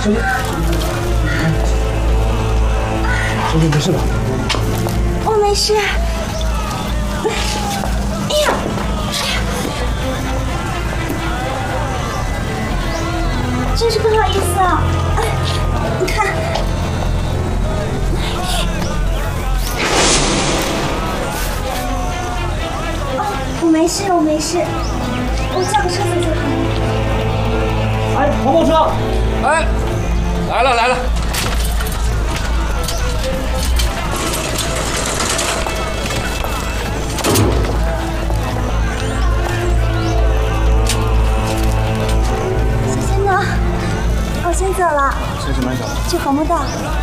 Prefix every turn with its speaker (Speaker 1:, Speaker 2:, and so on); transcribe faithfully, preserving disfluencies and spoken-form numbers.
Speaker 1: 小姐，小姐没事吧？
Speaker 2: 我没事。哎呀！真是不好意思啊！哎，你看。哦，我没事，我没事，我叫个车子就好了。
Speaker 1: 哎，黄包车！
Speaker 3: 哎，来了来了。
Speaker 2: 小仙呢？我先走了。
Speaker 1: 先去买酒。
Speaker 2: 去红木道。